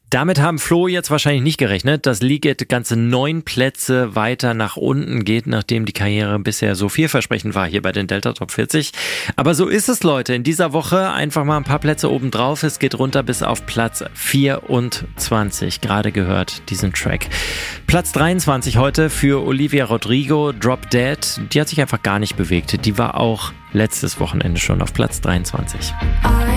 Damit haben Flo jetzt wahrscheinlich nicht gerechnet, dass Liget ganze 9 Plätze weiter nach unten geht, nachdem die Karriere bisher so vielversprechend war hier bei den Delta Top 40. Aber so ist es, Leute. In dieser Woche einfach mal ein paar Plätze oben drauf. Es geht runter bis auf Platz 24. Gerade gehört diesen Track. Platz 23 heute für Olivia Rodrigo, Drop Dead. Die hat sich einfach gar nicht bewegt. Die war auch letztes Wochenende schon auf Platz 23.